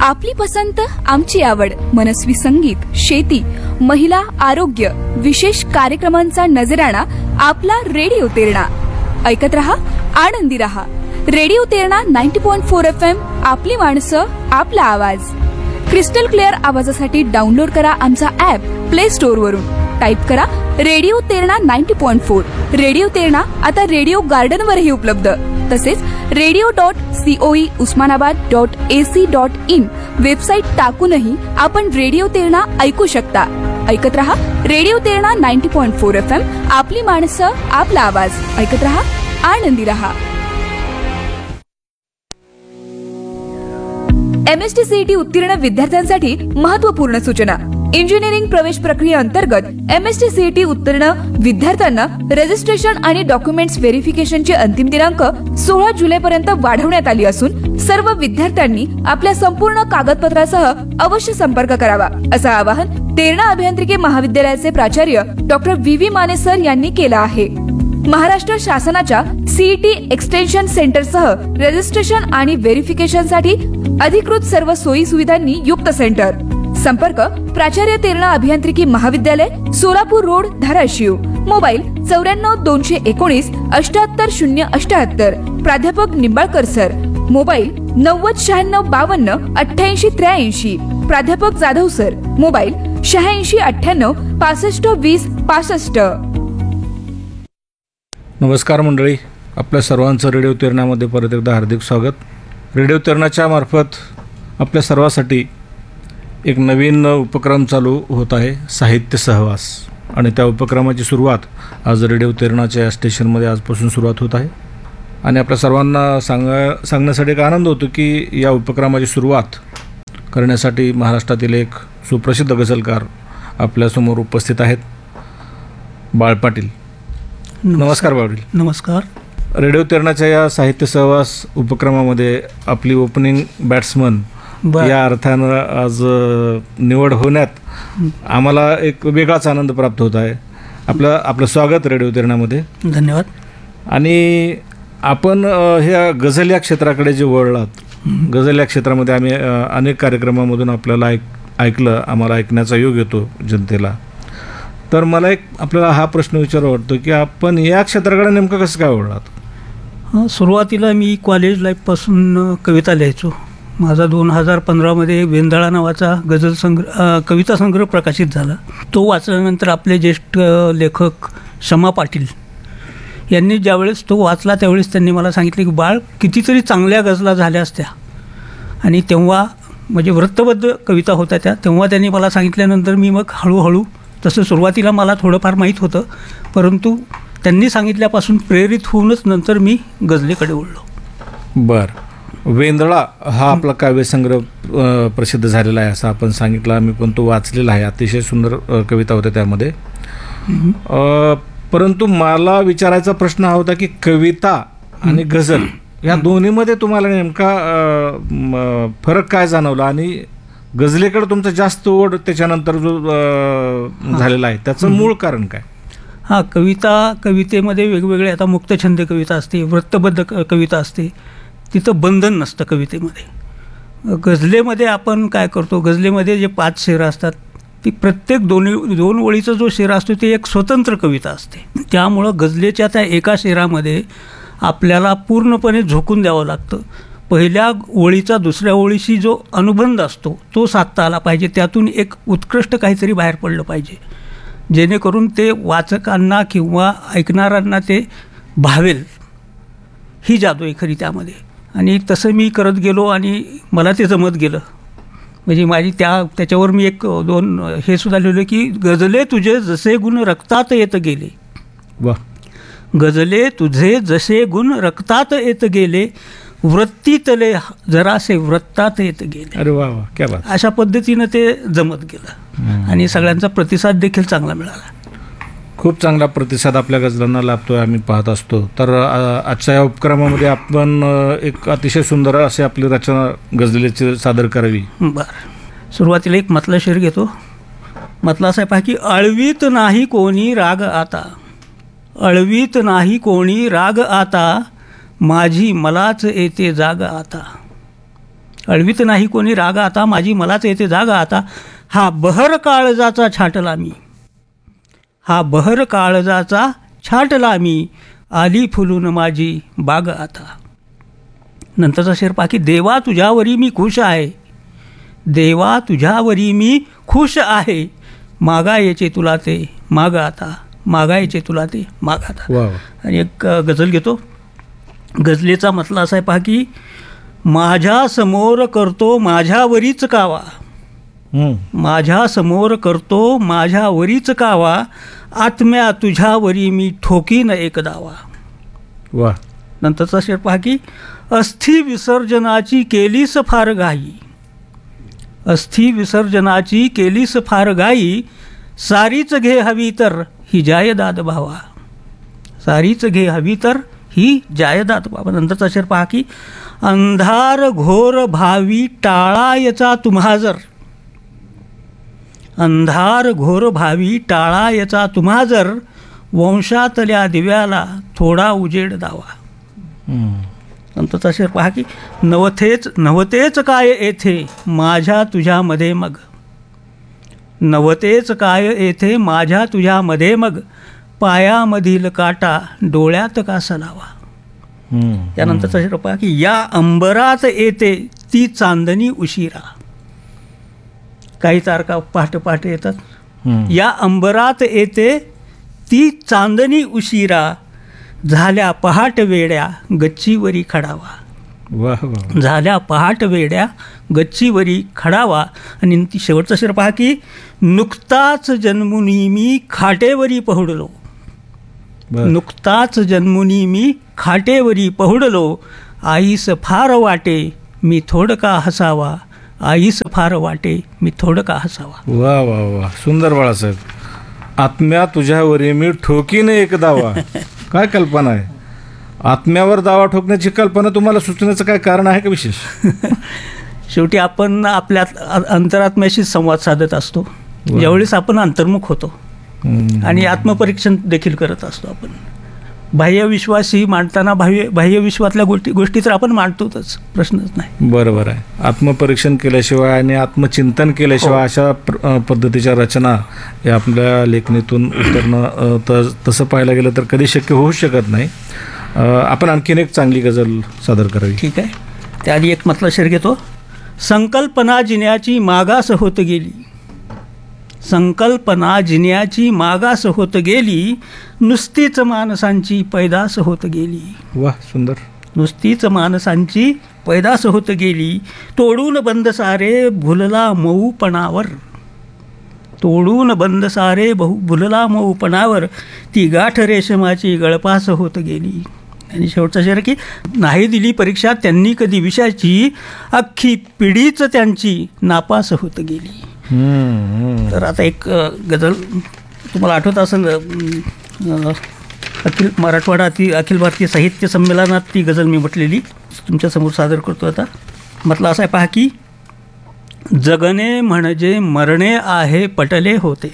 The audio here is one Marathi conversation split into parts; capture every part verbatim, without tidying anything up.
आपली पसंत आमची आवड, मनस्वी संगीत, शेती, महिला, आरोग्य, विशेष कार्यक्रमांचा नजराणा आपला रेडिओ तेरणा. ऐकत रहा, आनंदी रहा. रेडिओ तेरणा नव्वद पॉइंट चार एफ एम. आपली माणसं, आपला आवाज. क्रिस्टल क्लिअर आवाजासाठी डाउनलोड करा आमचा ऍप प्ले स्टोअर वरून. टाईप करा रेडिओ तेरणा नव्वद पॉइंट चार. रेडिओ तेरणा आता रेडिओ गार्डन वरही उपलब्ध. तसेच radio dot COE Osmanabad dot AC dot in website टाकूनही आपण रेडिओ तेरणा ऐकू शकता. ऐकत रहा रेडिओ तेरणा नव्वद पॉइंट चार एफ एम. आपली माणसं, आपला आवाज. ऐकत रहा, आनंदी रहा. एमएसटी सीईटी उत्तीर्ण विद्यार्थ्यांसाठी महत्त्वपूर्ण सूचना. इंजिनिअरिंग प्रवेश प्रक्रियेअंतर्गत एमएसटी सीईटी उत्तीर्ण विद्यार्थ्यांना रजिस्ट्रेशन आणि डॉक्युमेंट्स व्हेरिफिकेशनची अंतिम दिनांक सोळा जुलै पर्यंत वाढवण्यात आली असून सर्व विद्यार्थ्यांनी आपल्या संपूर्ण कागदपत्रासह अवश्य संपर्क करावा, असं आवाहन तेरणा अभियांत्रिकी महाविद्यालयाचे प्राचार्य doctor V V Mane sir यांनी केलं आहे. महाराष्ट्र शासनाच्या सीईटी एक्सटेन्शन सेंटरसह रजिस्ट्रेशन आणि व्हेरिफिकेशनसाठी अधिकृत सर्व सोयी सुविधांनी युक्त सेंटर. संपर्क प्राचार्य तेरणा अभियांत्रिकी महाविद्यालय, सोलापूर रोड, धाराशिव. मोबाईल चौऱ्याण्णव दोनशे एकोणीस अठ्याहत्तर शून्य अठ्याहत्तर. प्राध्यापक निंबाळकर सर. मोबाईल नव्वद शहाण्णव बावन्न अठ्ठ्याऐंशी त्र्याऐंशी. प्राध्यापक जाधव सर. मोबाईल शहाऐंशी अठ्ठ्याण्णव पासष्ट वीस पासष्ट. नमस्कार मंडळी, आपल्या सर्वांचं रेडिओ तेरणामध्ये परत एकदा हार्दिक स्वागत. रेडिओ तेरणाच्या मार्फत आपल्या सर्वांसाठी एक नवीन उपक्रम चालू होत आहे, साहित्य सहवास. आणि त्या उपक्रमाची सुरुवात आज रेडिओ तेरणाच्या या स्टेशनमध्ये आजपासून सुरुवात होत आहे. आणि आपल्या सर्वांना सांगा सांगण्यासाठी एक आनंद होतो की या उपक्रमाची सुरुवात करण्यासाठी महाराष्ट्रातील एक सुप्रसिद्ध गझलकार आपल्यासमोर उपस्थित आहेत, बाळ पाटील. नमस्कार बावडील. नमस्कार. रेडिओ तेरणाच्या या साहित्य सहवास उपक्रमामध्ये आपली ओपनिंग बॅट्समन या अर्थानं आज निवड होण्यात आम्हाला एक वेगळाच आनंद प्राप्त होत आहे. आपलं आपलं स्वागत रेडिओ तेरणामध्ये. धन्यवाद. आणि आपण ह्या गझल या क्षेत्राकडे जे वळलात, गझल या क्षेत्रामध्ये आम्ही अनेक कार्यक्रमामधून आपल्याला ऐक ऐकलं आम्हाला ऐकण्याचा योग येतो जनतेला. तर मला एक आपल्याला हा प्रश्न विचारावा वाटतो की आपण या क्षेत्राकडे नेमकं कसं काय वळलात? हां, सुरुवातीला मी कॉलेज लाईफपासून कविता लिहायचो. माझा दोन हजार पंधरामध्ये वेंदाळा नावाचा गझल संग्रह कविता संग्रह प्रकाशित झाला. तो वाचल्यानंतर आपले ज्येष्ठ लेखक शमा पाटील यांनी ज्यावेळेस तो वाचला त्यावेळेस त्यांनी मला सांगितले की बाळ, कितीतरी चांगल्या गझला झाल्या असत्या. आणि तेव्हा म्हणजे वृत्तबद्ध कविता होत्या त्या. तेव्हा त्यांनी मला सांगितल्यानंतर मी मग हळूहळू, तसं सुरुवातीला मला थोडंफार माहीत होतं, परंतु त्यांनी सांगितल्यापासून प्रेरित होऊनच नंतर मी गझलेकडे वळलो. बरं. वेंदळा हा आपला काव्यसंग्रह प्रसिद्ध झालेला आहे असं आपण सांगितलं. आम्ही पण तो वाचलेला आहे. अतिशय सुंदर कविता होत्या त्यामध्ये. परंतु मला विचारायचा प्रश्न हा होता की कविता आणि गझल या दोन्हीमध्ये तुम्हाला नेमका फरक काय जाणवला आणि गझलेकडे तुमचं जास्त ओढ त्याच्यानंतर जो झालेला आहे त्याचं मूळ कारण काय? हां, कविता कवितेमध्ये वेगवेगळे, आता मुक्तछंद कविता असते, वृत्तबद्ध कविता असते, तिथं बंधन नसतं कवितेमध्ये. गझलेमध्ये आपण काय करतो, गझलेमध्ये जे पाच शेर असतात ती प्रत्येक दोन्ही दोन ओळीचा जो शेर असतो ते एक स्वतंत्र कविता असते. त्यामुळं गझलेच्या त्या एका शेरामध्ये आपल्याला पूर्णपणे झोकून द्यावं लागतं. पहिल्या ओळीचा दुसऱ्या ओळीशी जो अनुबंध असतो तो साधता आला पाहिजे. त्यातून एक उत्कृष्ट काहीतरी बाहेर पडलं पाहिजे, जेणेकरून ते वाचकांना किंवा ऐकणाऱ्यांना ते भावेल. ही जादू आहे खरी त्यामध्ये. आणि तसं मी करत गेलो आणि मला ते जमत गेलं. म्हणजे माझी त्या त्याच्यावर मी एक दोन हे सुद्धा लिहिलं की गझले तुझे जसे गुण रक्तात येत गेले. वा. गझले तुझे जसे गुण रक्तात येत गेले, वृत्तीतले जरासे वृत्तात येत गेले. अरे वा वा, क्या बात. अशा पद्धतीनं ते जमत गेलं आणि सगळ्यांचा प्रतिसाद देखील चांगला मिळाला. खूप चांगला प्रतिसाद आपल्या गझलांना लाभतोय, आम्ही पाहत असतो. तर आजच्या या उपक्रमामध्ये आपण एक अतिशय सुंदर असे आपली रचना गझलेची सादर करावी. बरं, सुरुवातीला एक मतला शेर घेतो. मतला असा आहे की अळवीत नाही कोणी राग आता, अळवीत नाही कोणी राग आता, माझी मलाच येते जाग आता. अळवीत नाही कोणी रागा आता, माझी मलाच येते जागा आता. हा बहर काळजाचा छाटला मी, हा बहर काळजाचा छाटला मी, आली फुलून माझी बाग आता. नंतरचा शेर पहा की देवा तुझ्यावरी मी खुश आहे, देवा तुझ्यावरी मी खुश आहे, मागायचे तुला ते माग आता, मागायचे तुला ते माग आता. वा वा. आणि एक अ, गझल घेतो. गझलेचा म्हटला असा आहे पहा की माझ्या समोर करतो माझ्यावरीच कावा, हम्म. माझ्या समोर करतो माझ्यावरीच कावा, आत्म्या तुझ्यावरी मी ठोकीन एक दावा. वा. नंतरचा शेर पहा की अस्थि विसर्जनाची केलीस फार घाई, अस्थि विसर्जनाची केलीस फार घाई, सारीच घे हवी तर ही जायदाद भावा, सारीच घे हवी तर ही जायदाद भावा. नंतरचा शेर पहा की अंधार घोर भावी टाळायचा तुम्हा जर, अंधार घोर भावी टाळायचा तुम्हा जर, वंशातल्या दिव्याला थोडा उजेड दावा. हम्म. नंतरचा शेर पहा की नवथेच नवतेच काय येथे माझ्या तुझ्यामध्ये मग, नवतेच काय येथे माझ्या तुझ्यामध्ये मग, पायामधील काटा डोळ्यात का सलावा. हम्म. त्यानंतरचा शेर पहा की या अंबरात येते ती चांदणी उशिरा, काही तारका पहाटे पहाटे येतात. हम्म. या अंबरात येते ती चांदणी उशिरा, झाल्या पहाट वेड्या गच्चीवरी खडावा, वा वा. झाल्या पहाट वेड्या गच्चीवरी खडावा. आणि ती शेवटचा शेर पहा की नुकताच जन्मुनी मी खाटेवरी पहुडलो, बर. नुकताच जन्मुनी मी खाटेवरी पहुडलो, आईस फार वाटे मी थोडका हसावा, आईस फार वाटे मी थोडका हसावा. वा वा वा. सुंदर बाळासाहेब. आत्म्या तुझ्यावरी मी ठोकीन एक दावा. काय कल्पना आहे. आत्म्यावर दावा ठोकण्याची कल्पना तुम्हाला सुचण्याचं काय कारण आहे का विशेष? शेवटी आपण आपल्या अंतरात्म्याशी संवाद साधत असतो, ज्यावेळेस आपण अंतर्मुख होतो हम्म. आणि आत्मपरीक्षण देखील करत असतो. आपण बाह्यविश्वास ही मांडताना बाह्य बाह्यविश्वातल्या गोष्टी गोष्टी तर आपण मांडतोच, प्रश्नच नाही. बरोबर आहे. आत्मपरीक्षण केल्याशिवाय आणि आत्मचिंतन केल्याशिवाय हो. अशा प्र- अ, पद्धतीच्या रचना या आपल्या लेखणीतून उतरणं अ, त- तसं पाहायला गेलं तर कधी शक्य होऊ शकत नाही. अ, आपण आणखीन एक चांगली गझल सादर करावी. ठीक आहे. त्याआधी एक मतला शेर घेतो. संकल्पना जिन्याची मागास होत गेली, संकल्पना जिन्याची मागास होत गेली, नुसतीच माणसांची पैदास होत गेली, वा. सुंदर. नुसतीच माणसांची पैदास होत गेली, तोडून बंद सारे भुलला मऊपणावर, तोडून बंद सारे बहु भुलला मऊपणावर, ती गाठ रेशमाची गळपास होत गेली. आणि शेवटचा शेर की नाही दिली परीक्षा त्यांनी कधी विषयाची, अख्खी पिढीच त्यांची नापास होत गेली. हम्म, हम्म. तर आता एक अ, गझल तुम्हाला आठवत असेल, अ, अखिल मराठवाडा अति अखिल भारतीय साहित्य संमेलनात ती गझल मी म्हटलेली तुमच्यासमोर सादर करतो. आता म्हटलं असं आहे पहा की जगणे म्हणजे मरणे आहे पटले होते,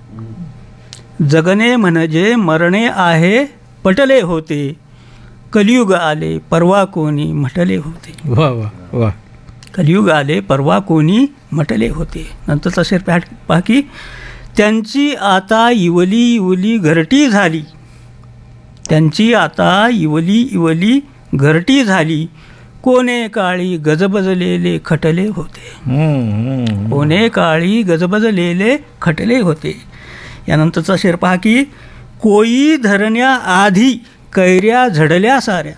जगणे म्हणजे मरणे आहे पटले होते, कलियुग आले परवा कोणी म्हटले होते, वा वा वा. कलियुग आले परवा कोणी म्हटले होते. नंतरचा शेर पहा पहा की त्यांची आता इवली इवली घरटी झाली, त्यांची आता इवली इवली घरटी झाली, कोणे काळी गजबजलेले खटले होते, हम्म, हम्म. कोणे काळी गजबजलेले खटले होते. यानंतरचा शेर पहा की कोई धरण्याआधी कैऱ्या झडल्या साऱ्या,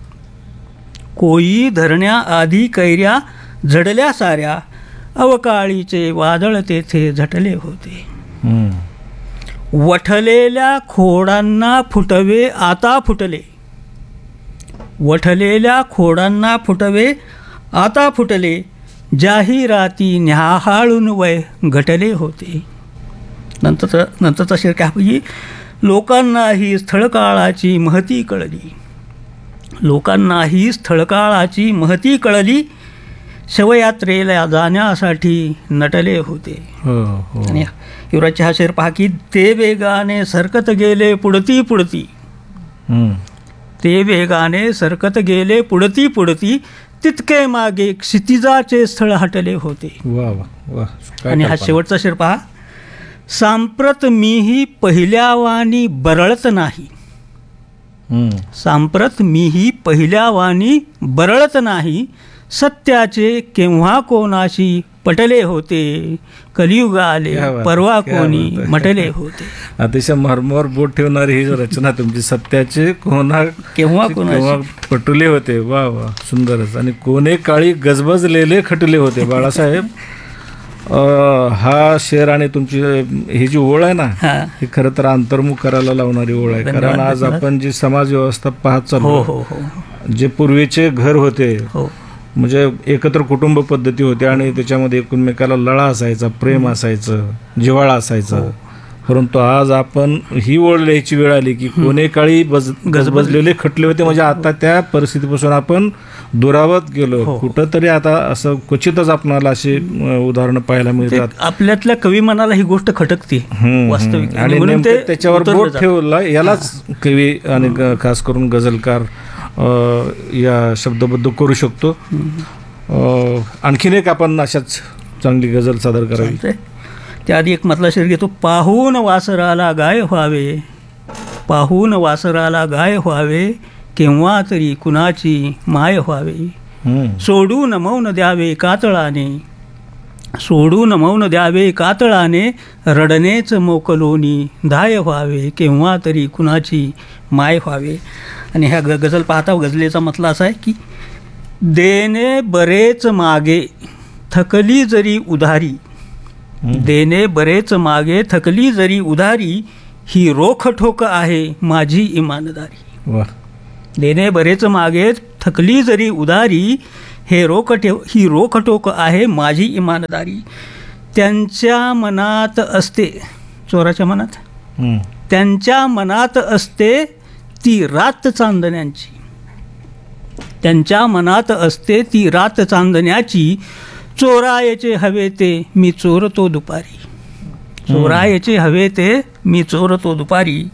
कोई धरण्याआधी कैऱ्या झडल्या साऱ्या, अवकाळीचे वादळ तेथे झटले होते, हम्म. वठलेल्या खोडांना फुटवे आता फुटले, वठलेल्या खोडांना फुटवे आता फुटले, जाहिराती न्याहाळून वय घटले होते. नंतर नंतरचा शेर काय पाहिजे, लोकांनाही स्थळकाळाची महती कळली, लोकांनाही स्थळकाळाची महती कळली, शवयात्रेला जाण्यासाठी नटले होते. हो हो. आणि युवराजचे हा शेर पहा की ते वेगाने सरकत गेले पुढती पुढती, हम्म. ते वेगाने सरकत गेले पुढती पुढती, तितके मागे क्षितिजाचे स्थळ हटले होते. वा वा वा काय आणि हा कल्पना. शेवटचा शेर पहा. सांप्रत मीही पहिल्या वाणी बरळत नाही. हम्म. सांप्रत मीही पहिल्या वाणी बरळत नाही. सत्याचे केव्हा कोणाशी पटले होते. कलियुग आले क्या बात, परवा क्या कोणी बात आहे. म्हटले होते. अतिशय मरमर बोट ठेवणारी ही रचना तुमची. सत्याचे कोणा केव्हा कोणाशी केव्हा पटुले होते. वा वा सुंदरच. आणि कोणे काळी गजबजलेले खटले होते. बाळासाहेब अ, हा शेर आणि तुमची ही जी ओळ आहे ना हा. ही खरं तर अंतर्मुख करायला लावणारी ओळ आहे. धन्यवाद, कारण आज धन्यवाद. आपण जी समाज व्यवस्था पाहत हो चाललो, हो हो जे पूर्वीचे घर होते हो म्हणजे एकत्र कुटुंब पद्धती होती आणि त्याच्यामध्ये एकमेकाला लळा असायचा, प्रेम असायचं, जिव्हाळा असायचं. परंतु आज आपण ही ओळ लिहायची वेळ आली की कोणे काळी बज गजबजलेले खटले होते. म्हणजे आता त्या परिस्थितीपासून आपण दुरावत गेलो. हो. कुठंतरी आता असं क्वचितच आपणाला अशी अ, उदाहरणं पाहायला ते मिळतात. आपल्यातल्या कवी मनाला ही गोष्ट खटकते हम्म, वास्तविक. हम्म. आणि म्हणून नेमकं त्याच्यावर उतरलं बोट जातं. ठेवला यालाच कवी आणि ग- खास करून गझलकार अ, या शब्दबद्ध करू शकतो. अ, आणखीन एक आपण अशाच चांगली गझल सादर करावी. चालतंय. त्याआधी एक मधला शेर घेतो. पाहून वासराला गाय व्हावे. पाहून वासराला गाय व्हावे. केव्हा तरी कुणाची माय व्हावे. हम्म. सोडून मौन द्यावे कातळाने. सोडून मौन द्यावे कातळाने. रडणेच मोकलोनी धाय व्हावे. केव्हा तरी कुणाची माय व्हावे. आणि ह्या ग गझल पाहता गझलेचा मतला असा आहे की देणे बरेच मागे थकली जरी उधारी. देणे बरेच मागे थकली जरी उधारी. ही रोख ठोक आहे माझी इमानदारी. वा. देणे बरेच मागे थकली जरी उधारी. हे रोख ठेव ही रोख ठोक आहे माझी इमानदारी. त्यांच्या मनात असते. चोराच्या मनात हम्म. त्यांच्या मनात असते ती रात चांदण्यांची. त्यांच्या मनात असते ती रात चांदण्याची. चोरायचे हवे ते मी चोरतो दुपारी. चोरायचे हवे ते मी चोरतो दुपारी.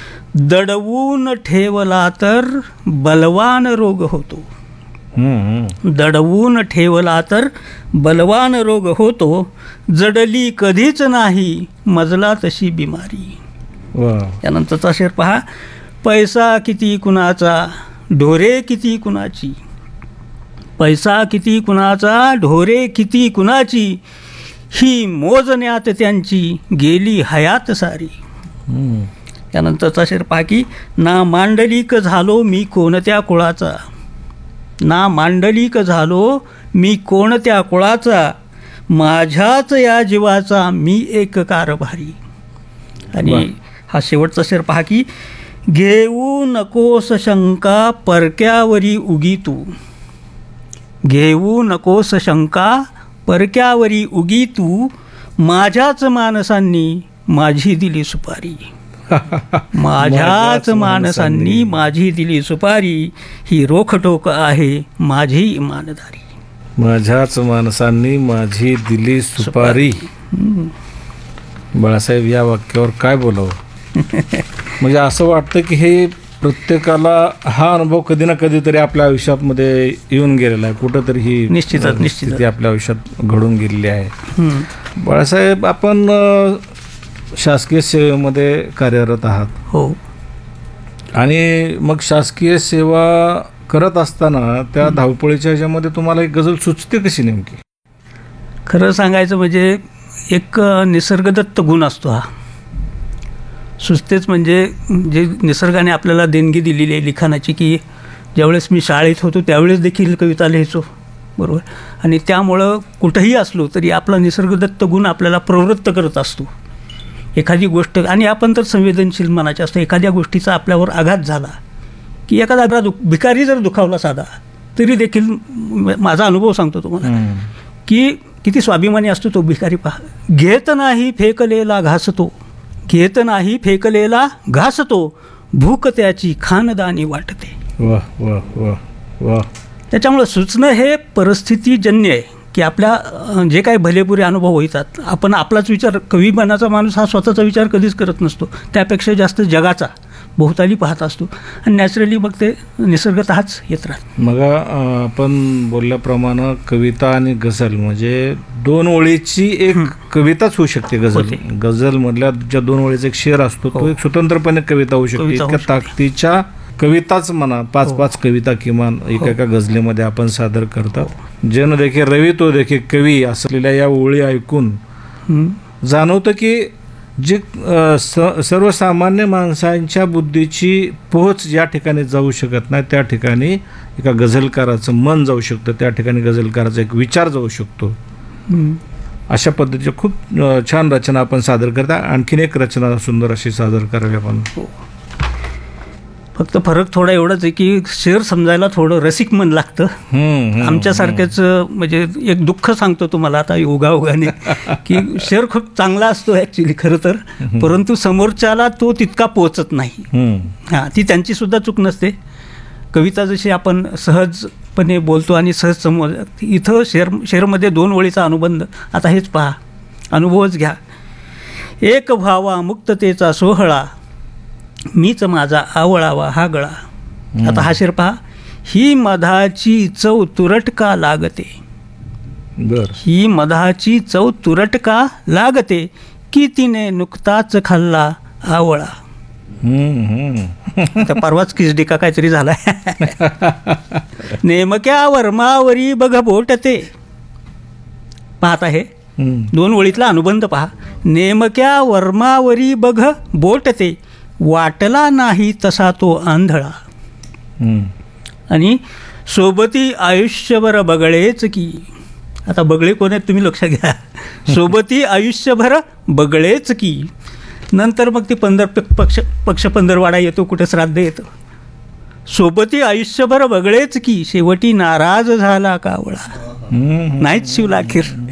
दडवून ठेवला तर बलवान रोग होतो. हम्म, हम्म. दडवून ठेवला तर बलवान रोग होतो. जडली कधीच नाही मजला तशी बिमारी. वा. त्यानंतरचा शेर पहा. पैसा किती कुणाचा ढोरे किती कुणाची. पैसा किती कुणाचा ढोरे किती कुणाची. ही मोजण्यात त्यांची गेली हयात सारी. हम्म. त्यानंतरचा शेर पहा की ना मांडलिक झालो मी कोणत्या कुळाचा. ना मांडलिक झालो मी कोणत्या कुळाचा. माझ्याच या जीवाचा मी एक कारभारी. आणि हा शेवटचा शेर पहा की घेऊ नकोस शंका परक्यावरी उगी तू. घेऊ नकोस शंका परक्यावरी उगी तू. माझ्याच माणसांनी माझी दिली सुपारी. माझ्याच माणसांनी माझी दिली सुपारी. ही रोखटोक आहे माझी इमानदारी. माझ्याच माणसांनी माझी दिली सुपारी. बाळासाहेब या वाक्यावर काय बोलावं. म्हणजे असं वाटतं की हे प्रत्येकाला हा अनुभव कधी ना कधीतरी आपल्या आयुष्यामध्ये येऊन गेलेला आहे. कुठंतरी ही निश्चितच, निश्चितच. स्थिती आपल्या आयुष्यात घडून गेलेली आहे. हम्म. बाळासाहेब आपण अ, शासकीय सेवेमध्ये कार्यरत आहात हो. आणि मग शासकीय सेवा करत असताना त्या धावपळीच्या ह्याच्यामध्ये तुम्हाला एक गझल सुचते कशी नेमकी. खरं सांगायचं म्हणजे एक निसर्गदत्त गुण असतो हा. सुचतेच म्हणजे जे निसर्गाने आपल्याला देणगी दिलेली आहे लिखाणाची की ज्यावेळेस मी शाळेत होतो त्यावेळेस देखील कविता लिहायचो. बरोबर. आणि त्यामुळं कुठंही असलो तरी आपला निसर्गदत्त गुण आपल्याला प्रवृत्त करत असतो. एखादी गोष्ट आणि आपण तर संवेदनशील मनाचे असतो. एखाद्या गोष्टीचा आपल्यावर आघात झाला की एखादा दु भिकारी जर दुखावला साधा तरी देखील माझा अनुभव सांगतो तुम्हाला की किती स्वाभिमानी असतो तो भिकारी. पहा. घेत नाही फेकलेला घासतो. घेत नाही फेकलेला घासतो. भूक त्याची खानदानी वाटते. वा वा वा वा. त्याच्यामुळं सुचणं हे परिस्थितीजन्य आहे की आपल्या अ, जे काही भलेपुरे अनुभव होतात आपण आपलाच विचार कवी बनाचा माणूस हा स्वतःचा विचार कधीच करत नसतो. त्यापेक्षा जास्त जगाचा भोवताली पाहत असतो आणि नॅचरली मग ते निसर्गतःच येत राहतं. मग अं, आपण बोलल्याप्रमाणे कविता आणि गझल म्हणजे दोन ओळीची एक कविताच होऊ शकते. गझल होते. गझल मधल्या ज्या दोन ओळीचा एक शेर असतो तो हो. एक स्वतंत्रपणे कविता होऊ शकते. कविता होऊ इतक्या शकते. ताकदीच्या कविताच म्हणा पाच हो. पाच कविता किमान एका हो. एका गझलेमध्ये आपण सादर करतात. जन देखे रवी तो देखे कवी असलेल्या या ओळी ऐकून हं. जाणवतं की जे अ, स सर्वसामान्य माणसांच्या बुद्धीची पोहोच ज्या ठिकाणी जाऊ शकत नाही त्या ठिकाणी एका गझलकाराचं मन जाऊ शकतं, त्या ठिकाणी गझलकाराचा एक विचार जाऊ शकतो. हं. अशा पद्धतीच्या खूप अ, छान रचना आपण सादर करता. आणखीन एक रचना सुंदर अशी सादर करावी आपण. फक्त फरक थोडा एवढाच आहे की शेर समजायला थोडं रसिक मन लागतं. हम्म, हम्म, आमच्यासारखेच म्हणजे एक दुःख सांगतो तुम्हाला आता ओघाओघाने की शेर खूप चांगला असतो ॲक्च्युली खरं तर, परंतु समोरच्याला तो तितका पोचत नाही. हम्म, हां, ती त्यांची सुद्धा चूक नसते. कविता जशी आपण सहजपणे बोलतो आणि सहज समोर, इथं शेर शेरमध्ये दोन ओळीचा अनुबंध. आता हेच पहा, अनुभवच घ्या. एक व्हावा मुक्ततेचा सोहळा, मीच माझा आवळावा हा गळा. आता हा शेर पहा. ही मधाची चव तुरट का लागते, बर ही मधाची चव तुरट का लागते, की तिने नुकताच खाल्ला आवळा. हम्म, हम्म. त्या परवाच किसडी का काहीतरी झालाय. नेमक्या वर्मावरी बघ बोटते. पाहत आहे हम्म, दोन ओळीतला अनुबंध पहा. नेमक्या वर्मावरी बघ बोटते, वाटला नाही तसा तो आंधळा. हम्म. आणि सोबती आयुष्यभर बगळेच की. आता बगळे कोण आहेत तुम्ही लक्षात घ्या. सोबती आयुष्यभर बगळेच की. नंतर मग ती पंधर पक्ष पक्ष पंधरवाडा येतो, कुठे श्राद्ध येतं. सोबती आयुष्यभर बगळेच की, शेवटी नाराज झाला कावळा. हम्म, नाहीच शिवला अखेर.